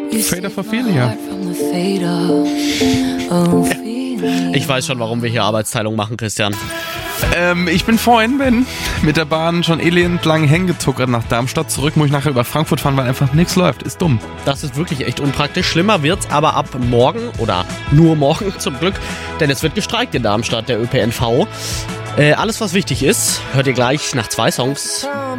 Fade of Ophelia. Ich weiß schon, warum wir hier Arbeitsteilung machen, Christian. Ich bin vorhin mit der Bahn schon elend lang hängen getuckert nach Darmstadt. Zurück muss ich nachher über Frankfurt fahren, weil einfach nichts läuft. Ist dumm. Das ist wirklich echt unpraktisch. Schlimmer wird's aber ab morgen oder nur morgen zum Glück, denn es wird gestreikt in Darmstadt, der ÖPNV. Alles, was wichtig ist, hört ihr gleich nach 2 Songs.